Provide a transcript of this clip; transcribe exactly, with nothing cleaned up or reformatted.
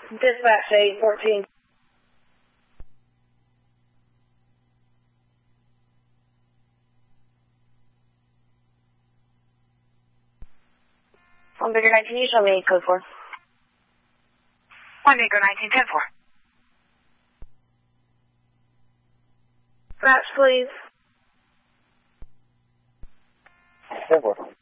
Dispatch eight fourteen. One bigger nineteen, you show me code four. One bigger nineteen, ten four. Match, please. ten four.